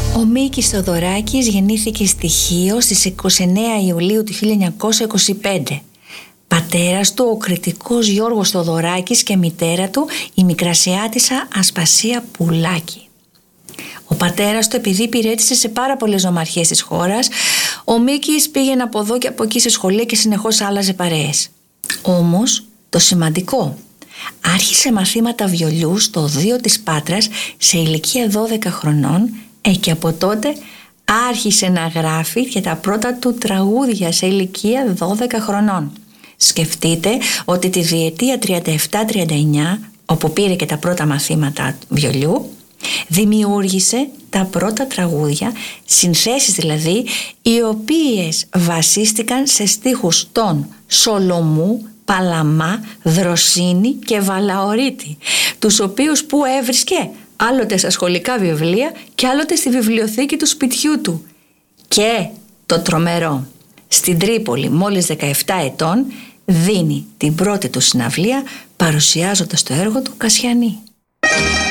Ο Μίκης Θοδωράκης γεννήθηκε στη Χίο στις 29 Ιουλίου του 1925. Πατέρας του ο κριτικός Γιώργος Θοδωράκης και μητέρα του η Μικρασιάτισσα Ασπασία Πουλάκη. Ο πατέρας του, επειδή υπηρέτησε σε πάρα πολλές νομαρχίες της χώρας, ο Μίκης πήγαινε από εδώ και από εκεί σε σχολεία και συνεχώς άλλαζε παρέες. Όμως το σημαντικό, άρχισε μαθήματα βιολιού στο Οδείο της Πάτρας σε ηλικία 12 χρονών και από τότε άρχισε να γράφει και τα πρώτα του τραγούδια σε ηλικία 12 χρονών. Σκεφτείτε ότι τη διετία 37-39, όπου πήρε και τα πρώτα μαθήματα βιολιού, δημιούργησε τα πρώτα τραγούδια, συνθέσεις δηλαδή, οι οποίες βασίστηκαν σε στίχους των Σολομού, Παλαμά, Δροσίνη και Βαλαωρίτη, τους οποίους που έβρισκε άλλοτε στα σχολικά βιβλία και άλλοτε στη βιβλιοθήκη του σπιτιού του. Και το τρομερό, στην Τρίπολη μόλις 17 ετών δίνει την πρώτη του συναυλία παρουσιάζοντας το έργο του Κασιανή.